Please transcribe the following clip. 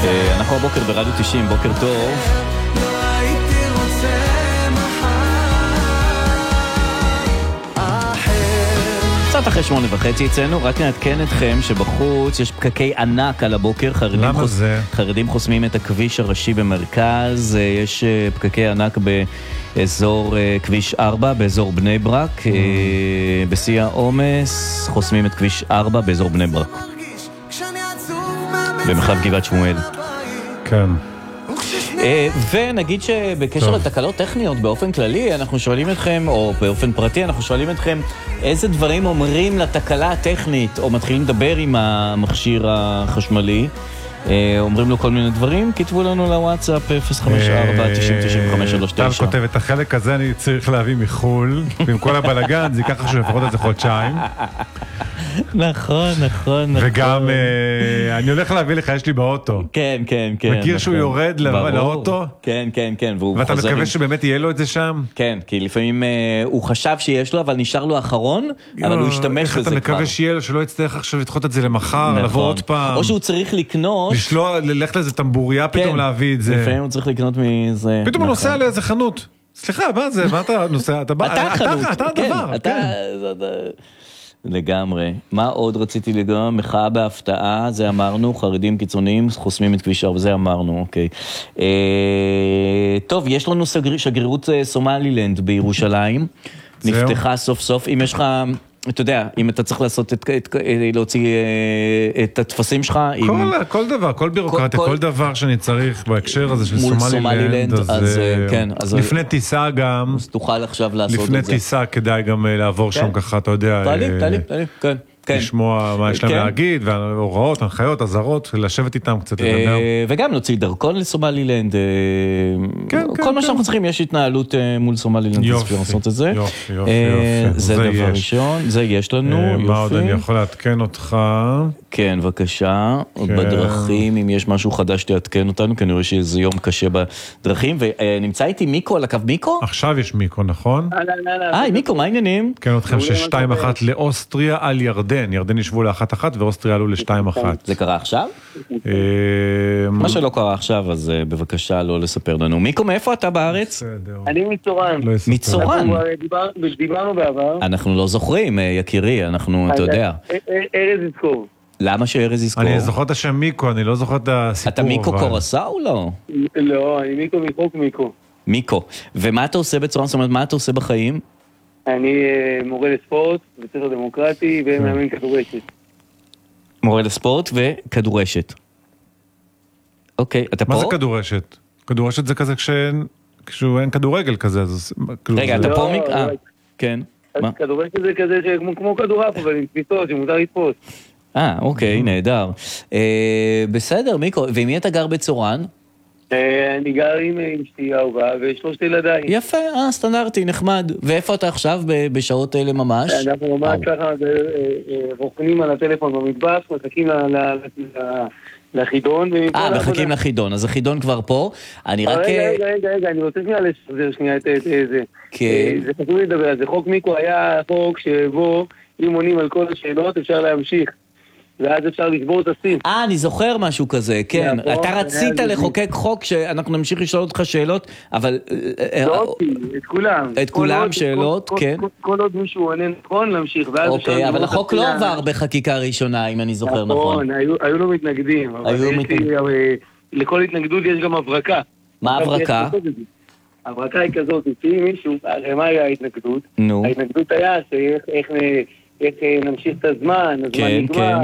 אנחנו הבוקר ברדיו 90, בוקר טוב. קצת אחרי 8:30 אצלנו, רק נעדכן אתכם שבחוץ יש פקקי ענק על הבוקר. חרדים חוסמים את הכביש הראשי במרכז, יש פקקי ענק באזור כביש 4, באזור בני ברק, בשיא העומס חוסמים את כביש 4 באזור בני ברק. במחלף גבעת שמואל. כן. ונגיד שבקשר לתקלות טכניות באופן כללי, אנחנו שואלים אתכם, או באופן פרטי, אנחנו שואלים אתכם איזה דברים אומרים לתקלה הטכנית, או מתחילים לדבר עם המכשיר החשמלי. אומרים לו כל מיני דברים, כתבו לנו לוואטסאפ 054-90-9539. טל כותב את החלק הזה אני צריך להביא מחול, ועם כל הבלגן זה ייקח עכשיו לפחות איזה חודשיים. נכון. וגם אני הולך להביא לך, יש לי באוטו. כן. מכיר שהוא יורד לאוטו? כן. ואתה מקווה שבאמת יהיה לו את זה שם? כן, כי לפעמים הוא חשב שיש לו, אבל נשאר לו אחרון, אבל הוא השתמש בזה כבר. איך אתה מקווה שיהיה לו, שלא יצטרך עכשיו לדחות את זה למחר, לבוא עוד פעם. או שהוא צריך לקנות. ללכת לאיזה טמבוריה פתאום להביא את זה. לפעמים הוא צריך לקנות מזה. פתאום הוא נוסע לאיזה חנות. סליחה, מה זה? מה אתה נוסע? אתה הדבר. לגמרי. מה עוד רציתי לגמרי? מחאה בהפתעה, זה אמרנו, חרדים קיצוניים חוסמים את כביש 4, זה אמרנו, אוקיי. טוב, יש לנו שגרירות סומלילנד בירושלים, נפתחה סוף סוף, אם יש לך, אתה יודע, אם אתה צריך להוציא את התפסים שלך, כל דבר, כל בירוקרטיה, כל דבר שאני צריך בהקשר הזה של סומלילנד, אז כן. לפני טיסה גם, תוכל עכשיו לעשות את זה. לפני טיסה כדאי גם לעבור שם ככה, אתה יודע, כן. לשמוע מה יש להם להגיד, וההוראות, הנחיות, הזרות, לשבת איתם קצת לדבר. וגם להוציא דרכון לסומלילנד, כל מה שאנחנו צריכים, יש התנהלות מול סומלילנד, צריך לעשות את זה. יופי. זה דבר ראשון, זה יש לנו, מה עוד אני יכול להתקן אותך? כן, בבקשה. בדרכים, אם יש משהו חדש תעדכן אותנו, כי אני רואה שזה יום קשה בדרכים, ונמצא איתי מיקו על הקו. מיקו? עכשיו יש מיקו, נכון? מיקו, מה העניינים? כן, אתכם ש2-1 לאוסטריה על ירדן. ירדן ישבו ל1-1 ואוסטריה עלו ל2-1. זה קרה עכשיו? מה שלא קרה עכשיו, אז בבקשה לא לספר לנו. מיקו, מאיפה אתה בארץ? אני מצורן. מצורן? דיברנו בעבר. אנחנו לא זוכרים, יקירי, אנחנו, אתה יודע. ארז יזכור. למה שארז יזכור? אני זוכר את השם מיקו, אני לא זוכר את הסיפור. אתה מיקו קורסה או לא? לא, אני מיקו מחוק מיקו. מיקו. ומה אתה עושה בצורה, זאת אומרת, מה אתה עושה בחיים? אני מורה לספורט, בית ספר דמוקרטי ומאמן כדורשת. מורה לספורט וכדורשת. אוקיי, אתה פה? מה זה כדורשת? כדורשת זה כזה כשאין כדורגל כזה. רגע, אתה פה מיקו? כן. כדורשת זה כזה כמו כדורעף, אבל עם תפיסות שמותר לתפוס. אוקיי, נהדר. בסדר, מיקו, ועם מי אתה גר בצורן? אני גר עם אשתי אהובה ושלושת ילדיי. יפה, סטנדרטי, נחמד. ואיפה אתה עכשיו בשעות האלה ממש? אנחנו ממש ככה רוקנים על הטלפון במטבח, מחכים לחידון. מחכים לחידון, אז החידון כבר פה. אני רק... רגע, אני רוצה לשחזר שנייה את זה. זה חשוב לדבר על זה. חוק מיקו היה חוק שבו אם עונים על כל השאלות אפשר להמשיך. ואז אפשר לשבור את הסים. אני זוכר משהו כזה, כן. אתה רצית לחוקק חוק שאנחנו נמשיך לשאול אותך שאלות, אבל... לא אותי, את כולם. את כולם שאלות, כן. כל עוד מישהו עונה נכון, להמשיך. אוקיי, אבל החוק לא עבר בחקיקה ראשונה, אם אני זוכר נכון. היו לו מתנגדים. לכל התנגדות יש גם הברקה. מה הברקה? הברקה היא כזאת, לפי מישהו, הרי מה היה ההתנגדות? ההתנגדות היה שאיך נמשיך את הזמן, הזמן נגמר.